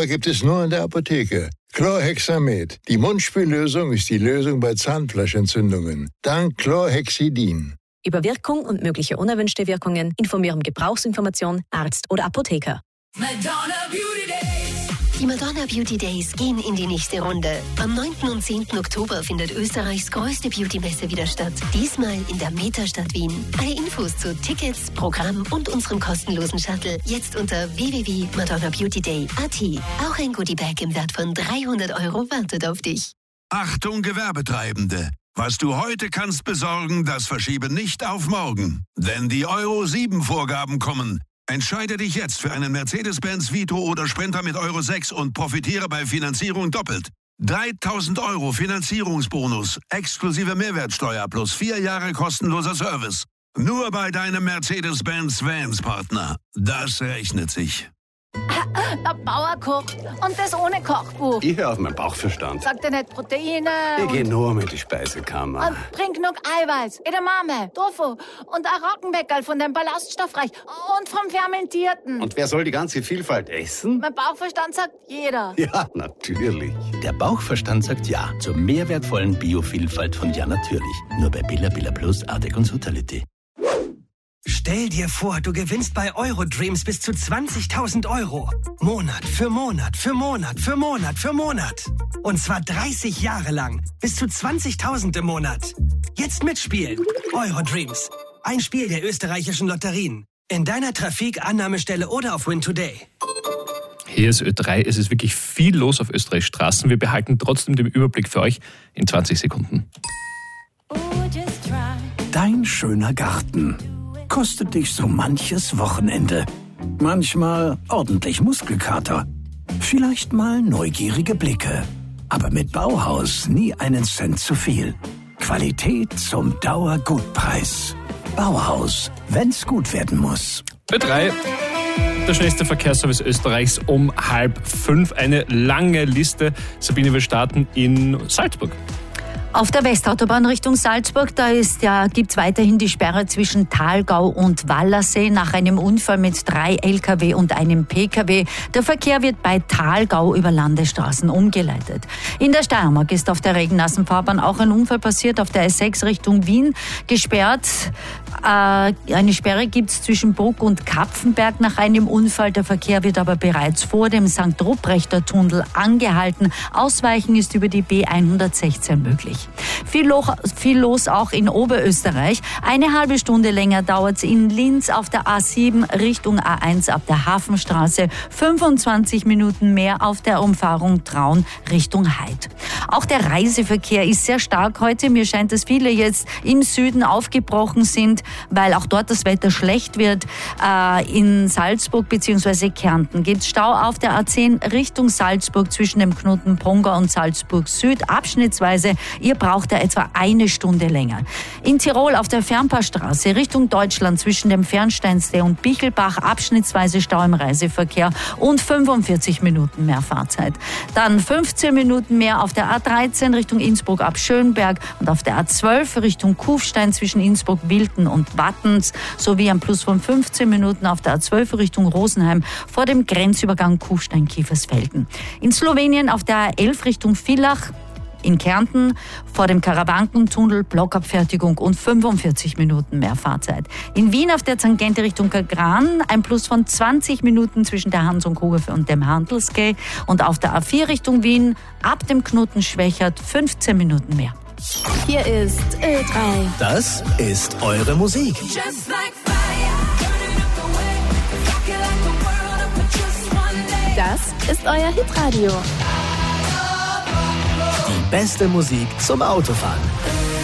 aber gibt es nur in der Apotheke. Chlorhexamet. Die Mundspüllösung ist die Lösung bei Zahnfleischentzündungen. Dank Chlorhexidin. Über Wirkung und mögliche unerwünschte Wirkungen informieren Gebrauchsinformation, Arzt oder Apotheker. Madonna Beauty Days. Die Madonna Beauty Days gehen in die nächste Runde. Am 9. und 10. Oktober findet Österreichs größte Beauty-Messe wieder statt. Diesmal in der Metastadt Wien. Alle Infos zu Tickets, Programm und unserem kostenlosen Shuttle jetzt unter www.madonnabeautyday.at. Auch ein Goodiebag im Wert von 300 € wartet auf dich. Achtung Gewerbetreibende! Was du heute kannst besorgen, das verschiebe nicht auf morgen. Denn die Euro-7-Vorgaben kommen. Entscheide dich jetzt für einen Mercedes-Benz Vito oder Sprinter mit Euro 6 und profitiere bei Finanzierung doppelt. 3.000 € Finanzierungsbonus, exklusive Mehrwertsteuer plus 4 Jahre kostenloser Service. Nur bei deinem Mercedes-Benz Vans-Partner. Das rechnet sich. Der Bauer kocht und das ohne Kochbuch. Ich höre auf meinen Bauchverstand. Sagt er nicht Proteine? Ich gehe nur mit die Speisekammer. Und trink genug Eiweiß, Edamame, Tofu und ein Roggenbäckerl von dem Ballaststoffreich und vom Fermentierten. Und wer soll die ganze Vielfalt essen? Mein Bauchverstand sagt jeder. Ja, natürlich. Der Bauchverstand sagt ja zur mehrwertvollen Biovielfalt von Ja Natürlich. Nur bei Billa Billa Plus, Ardec und Totality. Stell dir vor, du gewinnst bei Eurodreams bis zu 20.000 €. Monat für Monat für Monat für Monat für Monat. Und zwar 30 Jahre lang. Bis zu 20.000 im Monat. Jetzt mitspielen. Eurodreams. Ein Spiel der österreichischen Lotterien. In deiner Trafik, Annahmestelle oder auf Win Today. Hier ist Ö3. Es ist wirklich viel los auf Österreichs Straßen. Wir behalten trotzdem den Überblick für euch in 20 Sekunden. Dein schöner Garten kostet dich so manches Wochenende. Manchmal ordentlich Muskelkater. Vielleicht mal neugierige Blicke. Aber mit Bauhaus nie einen Cent zu viel. Qualität zum Dauergutpreis. Bauhaus, wenn's gut werden muss. Ö3. Der schnellste Verkehrsservice Österreichs um 4:30. Eine lange Liste. Sabine, wir starten in Salzburg. Auf der Westautobahn Richtung Salzburg, gibt's weiterhin die Sperre zwischen Thalgau und Wallersee nach einem Unfall mit 3 Lkw und einem Pkw. Der Verkehr wird bei Thalgau über Landesstraßen umgeleitet. In der Steiermark ist auf der regennassen Fahrbahn auch ein Unfall passiert, auf der S6 Richtung Wien gesperrt. Eine Sperre gibt's zwischen Bruck und Kapfenberg nach einem Unfall. Der Verkehr wird aber bereits vor dem St. Ruprechter Tunnel angehalten. Ausweichen ist über die B116 möglich. Viel los auch in Oberösterreich. Eine halbe Stunde länger dauert es in Linz auf der A7 Richtung A1 ab der Hafenstraße. 25 Minuten mehr auf der Umfahrung Traun Richtung Heid. Auch der Reiseverkehr ist sehr stark heute. Mir scheint, dass viele jetzt im Süden aufgebrochen sind, weil auch dort das Wetter schlecht wird. In Salzburg bzw. Kärnten gibt es Stau auf der A10 Richtung Salzburg zwischen dem Knoten Ponga und Salzburg Süd. Abschnittsweise. Ihr braucht da etwa eine Stunde länger. In Tirol auf der Fernpassstraße Richtung Deutschland zwischen dem Fernsteinsee und Bichelbach abschnittsweise Stau im Reiseverkehr und 45 Minuten mehr Fahrzeit. Dann 15 Minuten mehr auf der A13 Richtung Innsbruck ab Schönberg und auf der A12 Richtung Kufstein zwischen Innsbruck, Wilten und Wattens sowie ein Plus von 15 Minuten auf der A12 Richtung Rosenheim vor dem Grenzübergang Kufstein-Kiefersfelden. In Slowenien auf der A11 Richtung Villach. In Kärnten vor dem Karawankentunnel Blockabfertigung und 45 Minuten mehr Fahrzeit. In Wien auf der Tangente Richtung Kagran ein Plus von 20 Minuten zwischen der Hans- und Kuhhofe und dem Handelsgate. Und auf der A4 Richtung Wien ab dem Knoten Schwächert 15 Minuten mehr. Hier ist Ö3. Das ist eure Musik. Das ist euer Hitradio. Die beste Musik zum Autofahren.